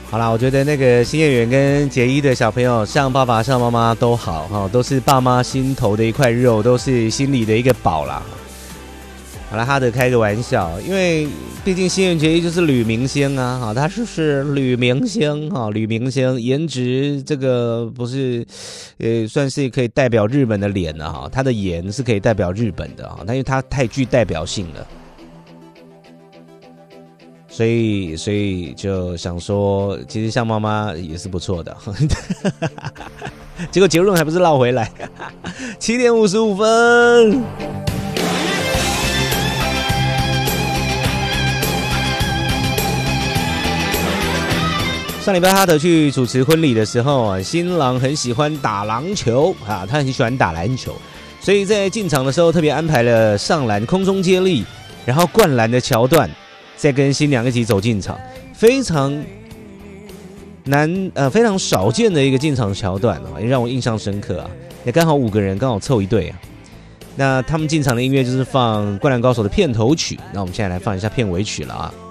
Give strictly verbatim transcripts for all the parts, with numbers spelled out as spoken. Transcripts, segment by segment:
好啦，我觉得那个新演员跟杰一的小朋友像爸爸像妈妈都好哈，都是爸妈心头的一块肉，都是心里的一个宝啦。好了，哈德开个玩笑，因为毕竟新垣结衣就是女明星啊，哈，她就是女明星哈，女明星颜值这个不是，呃，算是可以代表日本的脸了哈，她的颜是可以代表日本的哈，但因为她太具代表性了。所以，所以就想说，其实像妈妈也是不错的。结果结论还不是绕回来。七点五十五分。上礼拜哈德去主持婚礼的时候啊，新郎很喜欢打篮球啊，他很喜欢打篮球，所以在进场的时候特别安排了上篮、空中接力，然后灌篮的桥段。再跟新娘一起走进场，非常难呃非常少见的一个进场桥段啊，也让我印象深刻啊。也刚好五个人刚好凑一对啊。那他们进场的音乐就是放《灌篮高手》的片头曲，那我们现在来放一下片尾曲了啊。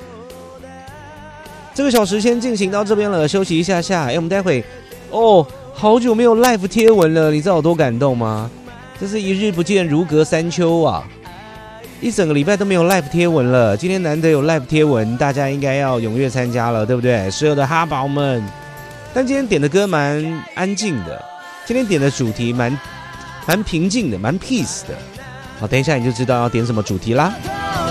这个小时先进行到这边了，休息一下下。哎，我们待会哦，好久没有 live 贴文了，你知道有多感动吗？这是一日不见如隔三秋啊。一整个礼拜都没有 live 贴文了，今天难得有 live 贴文，大家应该要踊跃参加了，对不对？所有的哈宝们，但今天点的歌蛮安静的，今天点的主题蛮蛮平静的，蛮 peace 的。好，等一下你就知道要点什么主题啦。